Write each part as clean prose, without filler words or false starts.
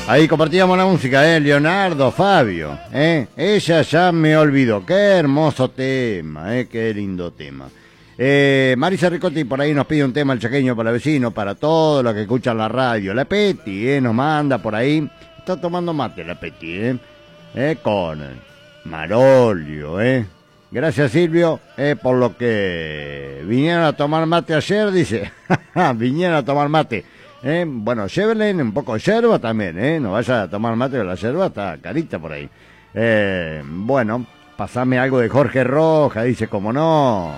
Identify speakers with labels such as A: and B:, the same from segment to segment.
A: Ahí compartíamos la música, Leonardo, Fabio, Ella ya me olvidó. Qué hermoso tema, qué lindo tema. Marisa Ricotti por ahí nos pide un tema el chaqueño para vecino, para todos los que escuchan la radio. La Peti, nos manda por ahí. Está tomando mate la Peti, con Marolio, Gracias Silvio, por lo que vinieron a tomar mate ayer, dice. Vinieron a tomar mate. Bueno, llévenle un poco de yerba también, no vaya a tomar mate, la yerba está carita por ahí. Bueno, pasame algo de Jorge Roja, dice, como no.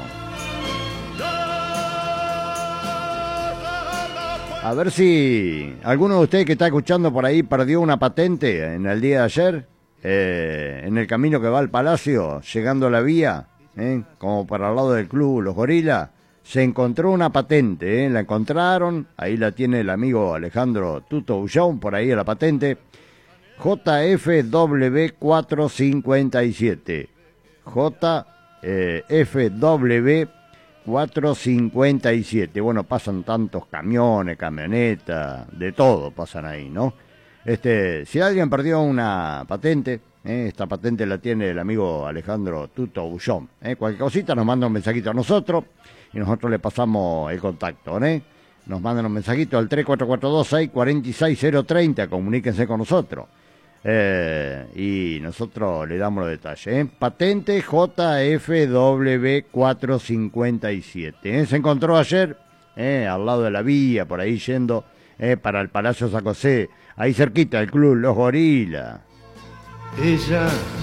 A: A ver si alguno de ustedes que está escuchando por ahí perdió una patente en el día de ayer, en el camino que va al Palacio, llegando a la vía, como para el lado del club Los Gorilas. Se encontró una patente, la encontraron, ahí la tiene el amigo Alejandro Tuto Bullón, por ahí la patente, JFW 457, JFW 457, bueno, pasan tantos camiones, camionetas, de todo pasan ahí, ¿no? Si alguien perdió una patente, esta patente la tiene el amigo Alejandro Tuto Bullón, cualquier cosita nos manda un mensajito a nosotros, y nosotros le pasamos el contacto, Nos mandan un mensajito al 3442-646-030, comuníquense con nosotros. Y nosotros le damos los detalles, Patente JFW 457. Se encontró ayer, al lado de la vía, por ahí yendo, para el Palacio San José, ahí cerquita del club Los Gorilas.
B: Ella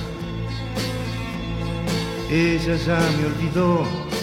B: ya me olvidó.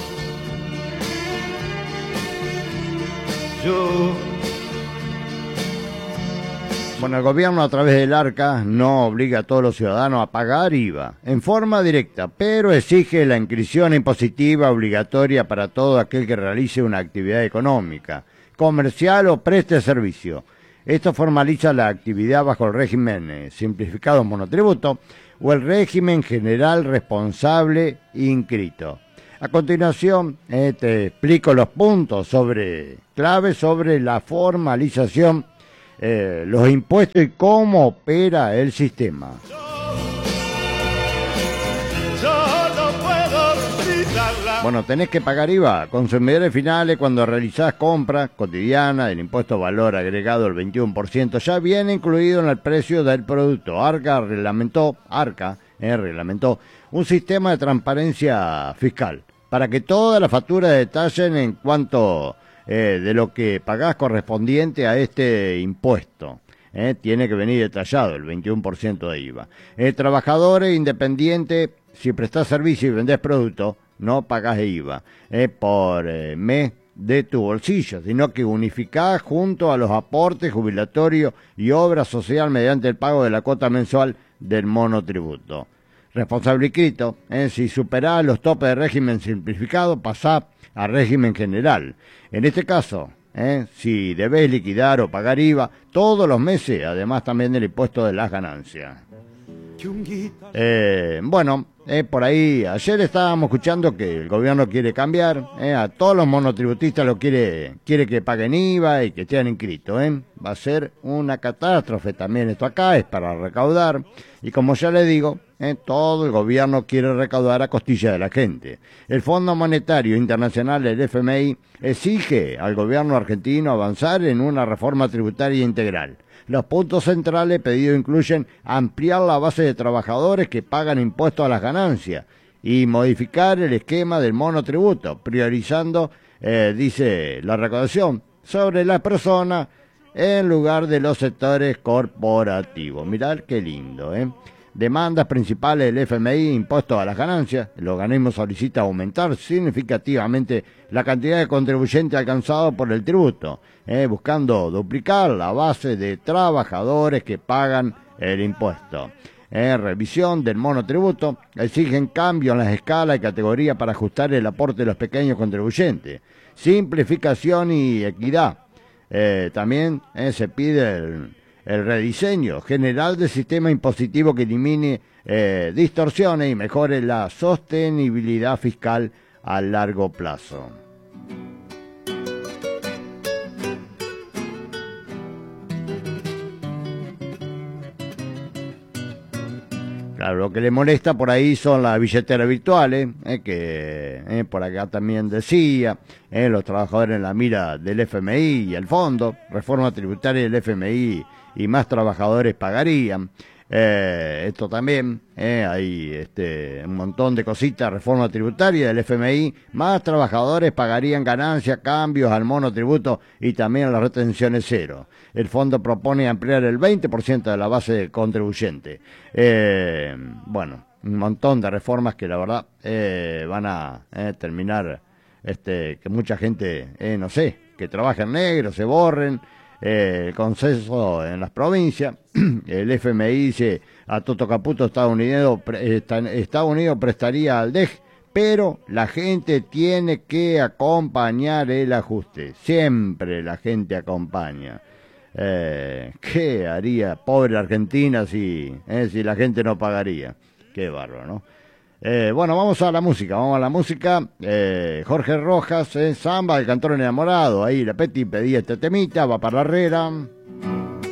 A: Bueno, el gobierno a través del ARCA no obliga a todos los ciudadanos a pagar IVA en forma directa, pero exige la inscripción impositiva obligatoria para todo aquel que realice una actividad económica, comercial o preste servicio. Esto formaliza la actividad bajo el régimen simplificado monotributo o el régimen general responsable inscrito. A continuación, te explico los puntos clave sobre la formalización, los impuestos y cómo opera el sistema. Bueno, tenés que pagar IVA, consumidores finales, cuando realizás compras cotidianas, el impuesto valor agregado el 21% ya viene incluido en el precio del producto. ARCA reglamentó un sistema de transparencia fiscal para que todas las facturas detallen en cuanto de lo que pagás correspondiente a este impuesto. Tiene que venir detallado el 21% de IVA. Trabajadores independientes, si prestás servicio y vendés producto, no pagás IVA por mes de tu bolsillo, sino que unificás junto a los aportes jubilatorios y obra social mediante el pago de la cuota mensual del monotributo. Responsable inscrito, si superás los topes de régimen simplificado, pasá a régimen general. En este caso, si debés liquidar o pagar IVA todos los meses, además también del impuesto de las ganancias. Bueno, por ahí ayer estábamos escuchando que el gobierno quiere cambiar, a todos los monotributistas lo quiere que paguen IVA y que estén inscritos, va a ser una catástrofe también. Esto acá es para recaudar y, como ya le digo, todo el gobierno quiere recaudar a costilla de la gente. El Fondo Monetario Internacional, el FMI, exige al gobierno argentino avanzar en una reforma tributaria integral. Los puntos centrales pedidos incluyen ampliar la base de trabajadores que pagan impuestos a las ganancias y modificar el esquema del monotributo, priorizando, dice la recaudación, sobre las personas en lugar de los sectores corporativos. Mirad qué lindo, Demandas principales del FMI, impuestos a las ganancias. El organismo solicita aumentar significativamente la cantidad de contribuyentes alcanzados por el tributo, buscando duplicar la base de trabajadores que pagan el impuesto. Revisión del monotributo, exigen cambios en las escalas y categorías para ajustar el aporte de los pequeños contribuyentes. Simplificación y equidad. También se pide el rediseño general del sistema impositivo que elimine distorsiones y mejore la sostenibilidad fiscal a largo plazo. Claro, lo que le molesta por ahí son las billeteras virtuales, que por acá también decía, los trabajadores en la mira del FMI y el fondo, reforma tributaria del FMI y más trabajadores pagarían. Esto también, hay un montón de cositas, reforma tributaria del FMI, más trabajadores pagarían ganancias, cambios al monotributo y también a las retenciones cero. El fondo propone ampliar el 20% de la base del contribuyente. Bueno, un montón de reformas que la verdad van a terminar, que mucha gente, no sé, que trabaja en negro, se borren. El consenso en las provincias, el FMI dice a Toto Caputo Estados Unidos prestaría al DEJ, pero la gente tiene que acompañar el ajuste, siempre la gente acompaña. ¿Qué haría pobre Argentina si la gente no pagaría? Qué bárbaro, ¿no? Bueno, vamos a la música. Jorge Rojas, Samba, el cantor enamorado. Ahí la Peti pedía este temita, va para la Herrera.